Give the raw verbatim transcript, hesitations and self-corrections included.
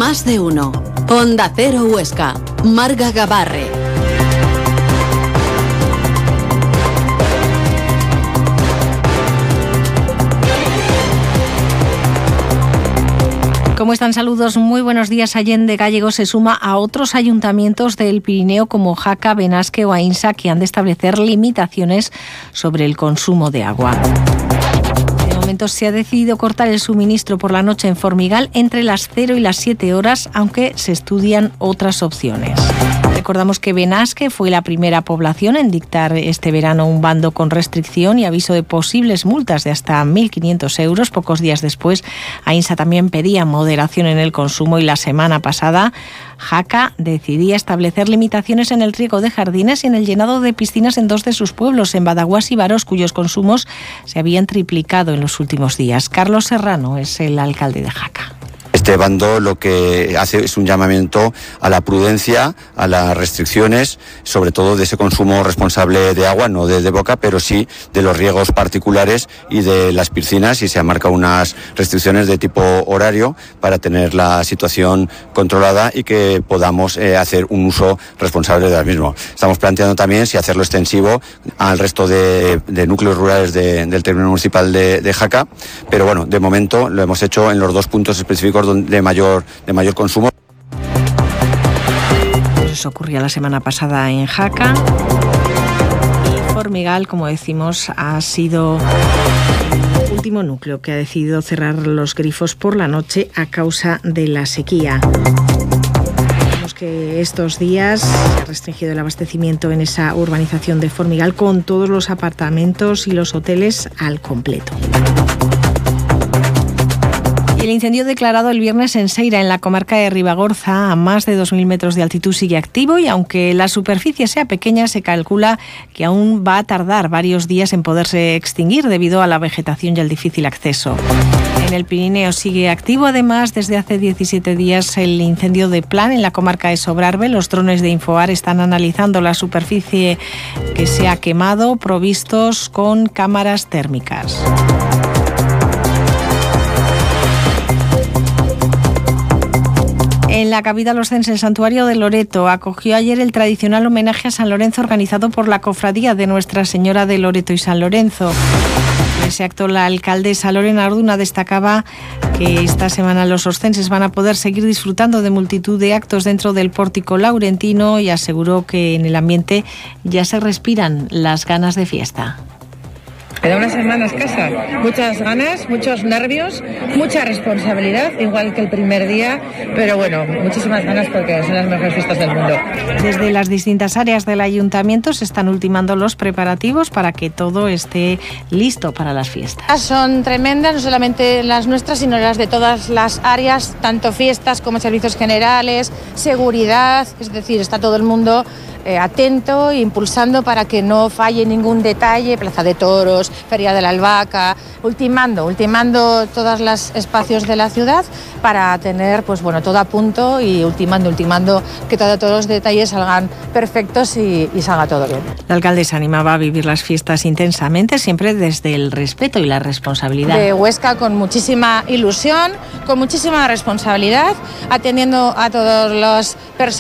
Más de uno. Onda Cero Huesca. Marga Gabarre. ¿Cómo están? Saludos, muy buenos días. Allende Gállego se suma a otros ayuntamientos del Pirineo como Jaca, Benasque o Aínsa que han de establecer limitaciones sobre el consumo de agua. De momento se ha decidido cortar el suministro por la noche en Formigal entre las cero y las siete horas, aunque se estudian otras opciones. Recordamos que Benasque fue la primera población en dictar este verano un bando con restricción y aviso de posibles multas de hasta mil quinientos euros. Pocos días después, Aínsa también pedía moderación en el consumo y la semana pasada Jaca decidía establecer limitaciones en el riego de jardines y en el llenado de piscinas en dos de sus pueblos, en Badaguás y Baros, cuyos consumos se habían triplicado en los últimos días. Carlos Serrano es el alcalde de Jaca. Este bando lo que hace es un llamamiento a la prudencia, a las restricciones, sobre todo de ese consumo responsable de agua, no de, de boca, pero sí de los riegos particulares y de las piscinas, y se han marcado unas restricciones de tipo horario para tener la situación controlada y que podamos eh, hacer un uso responsable de las mismas. Estamos planteando también si hacerlo extensivo al resto de, de núcleos rurales de, del término municipal de, de Jaca, pero bueno, de momento lo hemos hecho en los dos puntos específicos de mayor, de mayor consumo. Eso ocurría la semana pasada en Jaca. Y Formigal, como decimos, ha sido el último núcleo que ha decidido cerrar los grifos por la noche a causa de la sequía. Vemos que estos días se ha restringido el abastecimiento en esa urbanización de Formigal con todos los apartamentos y los hoteles al completo. El incendio declarado el viernes en Seira, en la comarca de Ribagorza, a más de dos mil metros de altitud, sigue activo y aunque la superficie sea pequeña, se calcula que aún va a tardar varios días en poderse extinguir debido a la vegetación y al difícil acceso. En el Pirineo sigue activo, además, desde hace diecisiete días el incendio de Plan en la comarca de Sobrarbe. Los drones de Infoar están analizando la superficie que se ha quemado, provistos con cámaras térmicas. En la capital oscense, el santuario de Loreto acogió ayer el tradicional homenaje a San Lorenzo organizado por la cofradía de Nuestra Señora de Loreto y San Lorenzo. En ese acto, la alcaldesa Lorena Arduna destacaba que esta semana los oscenses van a poder seguir disfrutando de multitud de actos dentro del pórtico laurentino y aseguró que en el ambiente ya se respiran las ganas de fiesta. Queda una semana escasa, muchas ganas, muchos nervios, mucha responsabilidad, igual que el primer día, pero bueno, muchísimas ganas porque son las mejores fiestas del mundo. Desde las distintas áreas del ayuntamiento se están ultimando los preparativos para que todo esté listo para las fiestas. Son tremendas, no solamente las nuestras, sino las de todas las áreas, tanto fiestas como servicios generales, seguridad, es decir, está todo el mundo Eh, atento e impulsando para que no falle ningún detalle, Plaza de Toros, Feria de la Albahaca, ultimando, ultimando todos los espacios de la ciudad para tener pues bueno todo a punto y ultimando, ultimando que todo, todos los detalles salgan perfectos y, y salga todo bien. La alcaldesa animaba a vivir las fiestas intensamente, siempre desde el respeto y la responsabilidad. De Huesca con muchísima ilusión, con muchísima responsabilidad, atendiendo a todos los personas